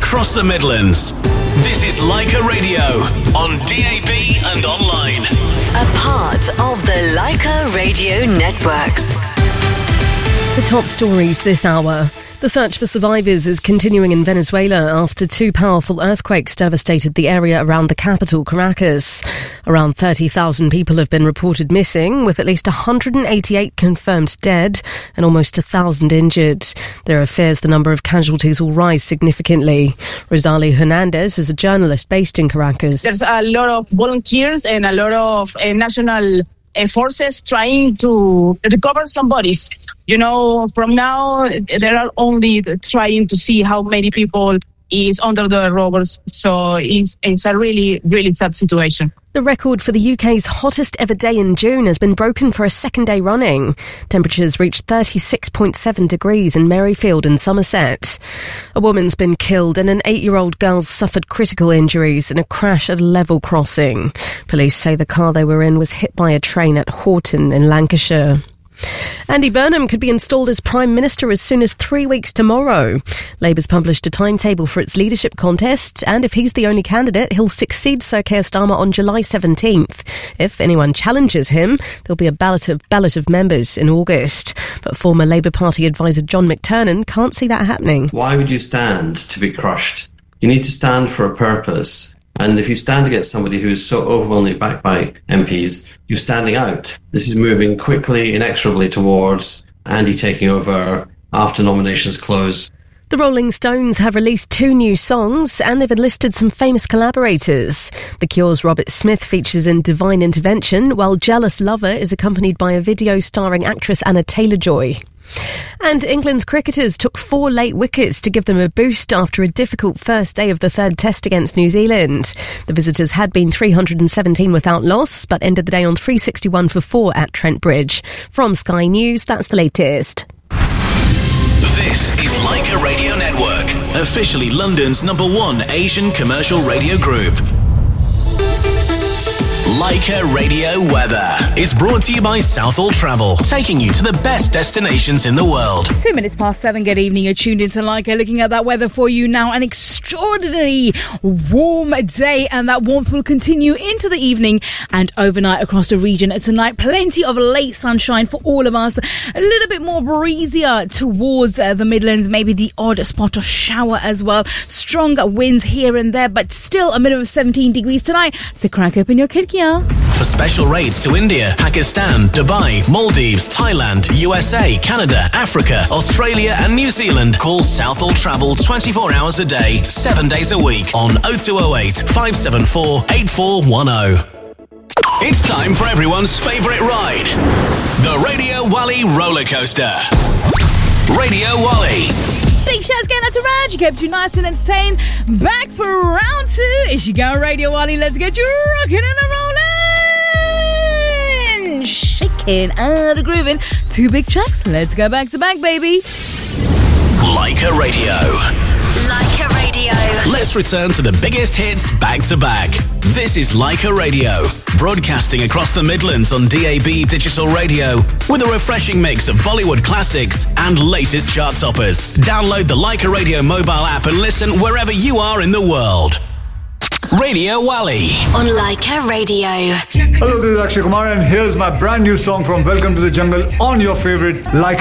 across the Midlands. This is Leica Radio on DAB and online. A part of the Leica Radio Network. The top stories this hour. The search for survivors is continuing in Venezuela after two powerful earthquakes devastated the area around the capital, Caracas. Around 30,000 people have been reported missing, with at least 188 confirmed dead and almost 1,000 injured. There are fears the number of casualties will rise significantly. Rosalie Hernandez is a journalist based in Caracas. There's a lot of volunteers and a lot of national forces trying to recover some bodies. You know, from now, they are only trying to see how many people is under the rubbles. So it's a really, really sad situation. The record for the UK's hottest ever day in June has been broken for a second day running. Temperatures reached 36.7 degrees in Merrifield in Somerset. A woman's been killed and an 8-year-old girl suffered critical injuries in a crash at a level crossing. Police say the car they were in was hit by a train at Horton in Lancashire. Andy Burnham could be installed as Prime Minister as soon as 3 weeks tomorrow. Labour's published a timetable for its leadership contest, and if he's the only candidate, he'll succeed Sir Keir Starmer on July 17th. If anyone challenges him, there'll be a ballot of members in August. But former Labour Party advisor John McTernan can't see that happening. Why would you stand to be crushed? You need to stand for a purpose. And if you stand against somebody who is so overwhelmingly backed by MPs, you're standing out. This is moving quickly, inexorably towards Andy taking over after nominations close. The Rolling Stones have released 2 new songs and they've enlisted some famous collaborators. The Cure's Robert Smith features in Divine Intervention, while Jealous Lover is accompanied by a video starring actress Anna Taylor-Joy. And England's cricketers took 4 late wickets to give them a boost after a difficult first day of the third test against New Zealand. The visitors had been 317 without loss, but ended the day on 361 for 4 at Trent Bridge. From Sky News, that's the latest. This is Leica Radio Network, officially London's #1 Asian commercial radio group. Leica Radio Weather is brought to you by Southall Travel, taking you to the best destinations in the world. 2 minutes past 7. Good evening. You're tuned into Leica. Looking at that weather for you now. An extraordinarily warm day, and that warmth will continue into the evening and overnight across the region. Tonight, plenty of late sunshine for all of us. A little bit more breezier towards the Midlands. Maybe the odd spot of shower as well. Stronger winds here and there, but still a minimum of 17 degrees tonight. So crack open your khidkiyan. For special rates to India, Pakistan, Dubai, Maldives, Thailand, USA, Canada, Africa, Australia and New Zealand, call Southall Travel 24 hours a day, 7 days a week on 0208 574 8410. It's time for everyone's favourite ride, the Radio Wally roller coaster. Radio Wally. Big shouts going out to Raj. You kept you nice and entertained. Back for round 2. It's your girl Radio Wally. Let's get you rocking and rolling. Shaking and grooving. 2 big tracks. Let's go back to back, baby. Leica Radio. Leica Radio. Let's return to the biggest hits back to back. This is Leica Radio, broadcasting across the Midlands on DAB digital radio with a refreshing mix of Bollywood classics and latest chart toppers. Download the Leica Radio mobile app and listen wherever you are in the world. Radio Wally on Leica Radio. Hello, this is Akshay Kumar and here's my brand new song from Welcome to the Jungle on your favorite Leica.